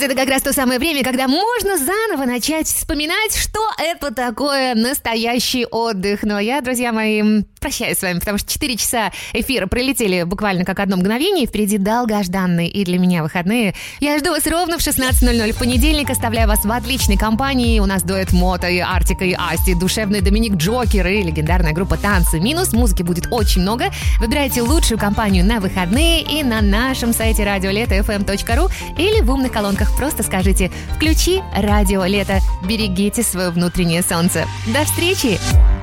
Кстати, это как раз то самое время, когда можно заново начать вспоминать, что это такое настоящий отдых. Ну а я, друзья мои, прощаюсь с вами, потому что 4 часа эфира пролетели буквально как одно мгновение. Впереди долгожданные и для меня выходные. Я жду вас ровно в 16:00 в понедельник. Оставляю вас в отличной компании. У нас дуэт Мото и Артика и Асти, душевный Доминик Джокер и легендарная группа «Танцы минус». Музыки будет очень много. Выбирайте лучшую компанию на выходные и на нашем сайте radiolето.fm.ru или в умных колонках просто скажите «Включи Радио Лето». Берегите свое внутреннее солнце. До встречи!